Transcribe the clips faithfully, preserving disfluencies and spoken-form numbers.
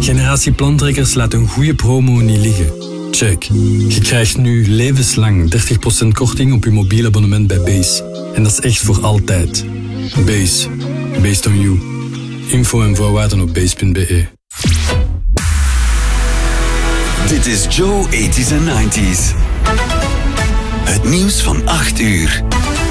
Generatie Plantrekkers laat een goede promo niet liggen. Check. Je krijgt nu levenslang dertig procent korting op je mobiel abonnement bij Base. En dat is echt voor altijd. Base. Based on you. Info en voorwaarden op base punt be. Dit is Joe eighties en nineties. Het nieuws van acht uur.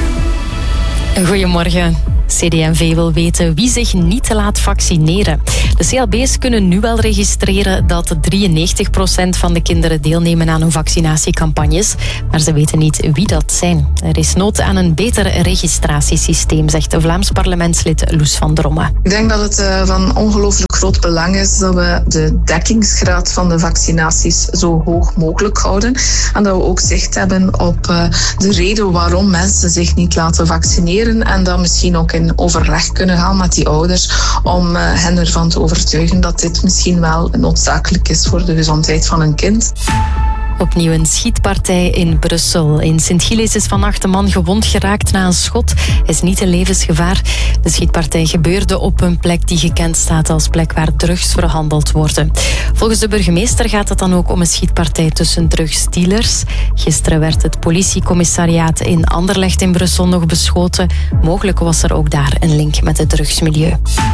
Goedemorgen. C D M V wil weten wie zich niet te laat vaccineren. De C L B's kunnen nu wel registreren dat drieënnegentig procent van de kinderen deelnemen aan hun vaccinatiecampagnes, maar ze weten niet wie dat zijn. Er is nood aan een beter registratiesysteem, zegt de Vlaams parlementslid Loes van Drommen. Ik denk dat het uh, van ongelooflijk groot belang is dat we de dekkingsgraad van de vaccinaties zo hoog mogelijk houden. En dat we ook zicht hebben op uh, de reden waarom mensen zich niet laten vaccineren. En dat misschien ook in overleg kunnen gaan met die ouders om uh, hen ervan te overtuigen dat dit misschien wel noodzakelijk is voor de gezondheid van een kind. Opnieuw een schietpartij in Brussel. In Sint-Gilles is vannacht een man gewond geraakt na een schot. Hij is niet in levensgevaar. De schietpartij gebeurde op een plek die gekend staat als plek waar drugs verhandeld worden. Volgens de burgemeester gaat het dan ook om een schietpartij tussen drugsdealers. Gisteren werd het politiecommissariaat in Anderlecht in Brussel nog beschoten. Mogelijk was er ook daar een link met het drugsmilieu.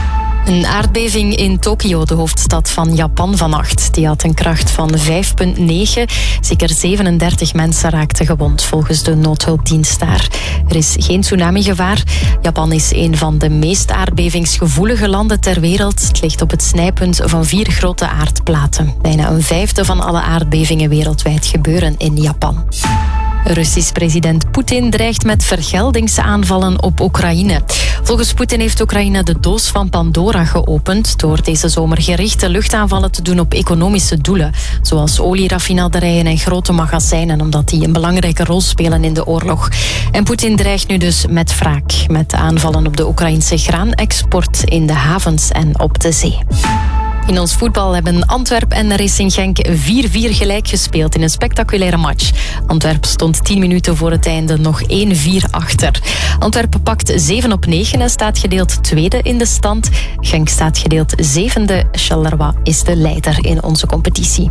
Een aardbeving in Tokio, de hoofdstad van Japan, vannacht. Die had een kracht van vijf komma negen. Zeker zevenendertig mensen raakten gewond, volgens de noodhulpdienst daar. Er is geen tsunamigevaar. Japan is een van de meest aardbevingsgevoelige landen ter wereld. Het ligt op het snijpunt van vier grote aardplaten. Bijna een vijfde van alle aardbevingen wereldwijd gebeuren in Japan. Russisch president Poetin dreigt met vergeldingsaanvallen op Oekraïne. Volgens Poetin heeft Oekraïne de doos van Pandora geopend door deze zomer gerichte luchtaanvallen te doen op economische doelen, zoals olieraffinaderijen en grote magazijnen, omdat die een belangrijke rol spelen in de oorlog. En Poetin dreigt nu dus met wraak, met aanvallen op de Oekraïnse graanexport in de havens en op de zee. In ons voetbal hebben Antwerp en Racing Genk vier vier gelijk gespeeld in een spectaculaire match. Antwerp stond tien minuten voor het einde nog één vier achter. Antwerp pakt zeven op negen en staat gedeeld tweede in de stand. Genk staat gedeeld zevende. Charleroi is de leider in onze competitie.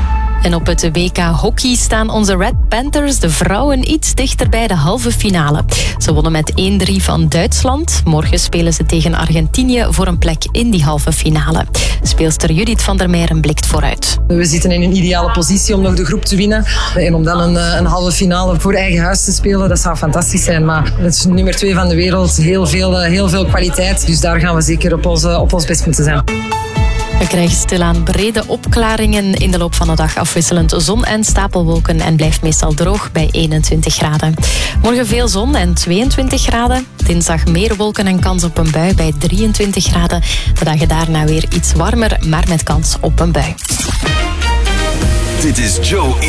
En op het W K hockey staan onze Red Panthers, de vrouwen, iets dichter bij de halve finale. Ze wonnen met één drie van Duitsland. Morgen spelen ze tegen Argentinië voor een plek in die halve finale. Speelster Judith van der Meijeren blikt vooruit. We zitten in een ideale positie om nog de groep te winnen. En om dan een, een halve finale voor eigen huis te spelen, dat zou fantastisch zijn. Maar het is nummer twee van de wereld, heel veel, heel veel kwaliteit. Dus daar gaan we zeker op ons, op ons best moeten zijn. We krijgen stilaan brede opklaringen in de loop van de dag, afwisselend zon en stapelwolken en blijft meestal droog bij eenentwintig graden. Morgen veel zon en tweeëntwintig graden. Dinsdag meer wolken en kans op een bui bij drieëntwintig graden. De dagen daarna weer iets warmer, maar met kans op een bui. Dit is Joe